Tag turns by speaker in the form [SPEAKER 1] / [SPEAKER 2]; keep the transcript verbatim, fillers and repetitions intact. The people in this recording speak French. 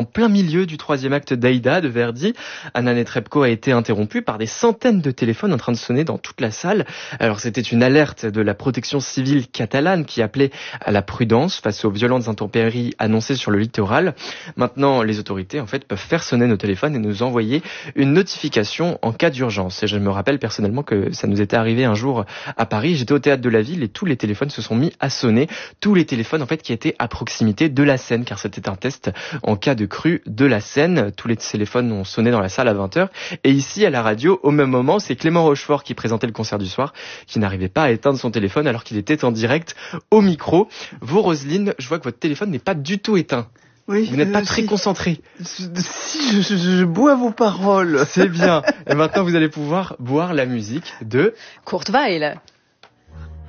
[SPEAKER 1] plein milieu du troisième acte d'Aïda de Verdi. Anna Netrebko a été interrompue par des centaines de téléphones en train de sonner dans toute la salle. Alors c'était une alerte de la protection civile catalane qui appelait à la prudence face aux violentes intempéries annoncées sur le littoral. Maintenant, les autorités en fait peuvent faire sonner nos téléphones et nous envoyer une notification en cas d'urgence. Et je me rappelle personnellement que ça nous était arrivé un jour à Paris. J'étais au théâtre de la ville et tous les téléphones se sont mis à sonner. Tous les téléphones en fait qui étaient à proximité de la Seine, car c'était un test en cas de crue de la Seine. Tous les téléphones ont sonné dans la salle à vingt heures. Et ici, à la radio, au même moment, c'est Clément Rochefort qui présentait le concert du soir, qui n'arrivait pas à éteindre son téléphone alors qu'il était en direct au micro. Vous, Roselyne, je vois que votre téléphone n'est pas du tout éteint.
[SPEAKER 2] Oui,
[SPEAKER 1] vous n'êtes
[SPEAKER 2] euh,
[SPEAKER 1] pas très
[SPEAKER 2] si,
[SPEAKER 1] concentré.
[SPEAKER 2] Si, je, je, je bois vos paroles.
[SPEAKER 1] C'est bien. Et maintenant, vous allez pouvoir boire la musique de
[SPEAKER 3] Kurt Weill.